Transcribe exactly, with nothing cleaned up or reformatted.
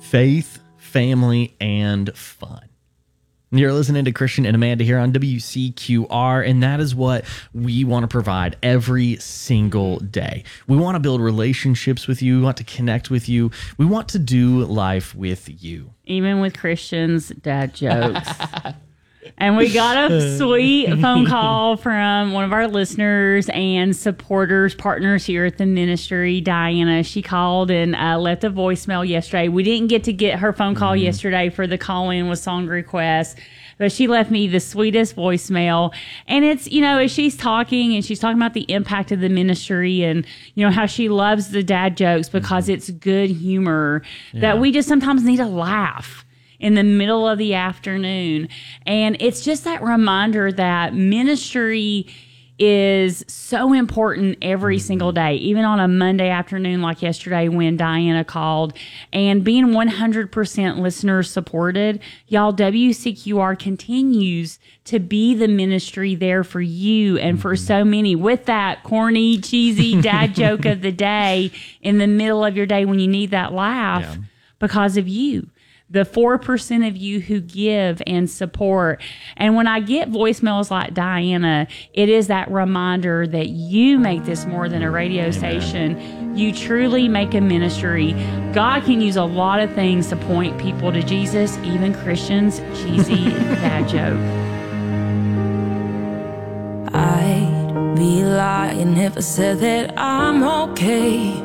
faith, family, and fun. You're listening to Christian and Amanda here on W C Q R, and that is what we want to provide every single day. We want to build relationships with you. We want to connect with you. We want to do life with you. Even with Christians' dad jokes. And we got a sweet phone call from one of our listeners and supporters, partners here at the ministry, Diana. She called and uh, left a voicemail yesterday. We didn't get to get her phone call mm-hmm. yesterday for the call-in with song requests, but she left me the sweetest voicemail. And it's, you know, as she's talking and she's talking about the impact of the ministry and, you know, how she loves the dad jokes because mm-hmm. it's good humor, yeah. that we just sometimes need a laugh in the middle of the afternoon. And it's just that reminder that ministry is so important every mm-hmm. single day, even on a Monday afternoon like yesterday when Diana called. And being one hundred percent listener supported, y'all, W C Q R continues to be the ministry there for you and mm-hmm. for so many. With that corny, cheesy dad joke of the day in the middle of your day when you need that laugh yeah. because of you. The four percent of you who give and support. And when I get voicemails like Diana, it is that reminder that you make this more than a radio Amen. Station. You truly make a ministry. God can use a lot of things to point people to Jesus, even Christians' cheesy dad joke. I'd be lying if I said that I'm okay